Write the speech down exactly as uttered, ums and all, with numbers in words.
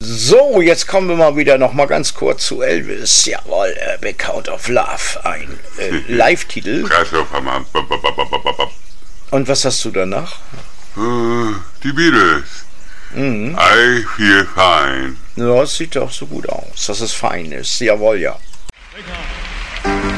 So, jetzt kommen wir mal wieder noch mal ganz kurz zu Elvis. Jawohl, äh, Big Count of Love, ein äh, Live-Titel. Und was hast du danach? Uh, die Beatles. Mhm. I feel fine. Ja, das sieht doch so gut aus, dass es fein ist. Jawohl, ja.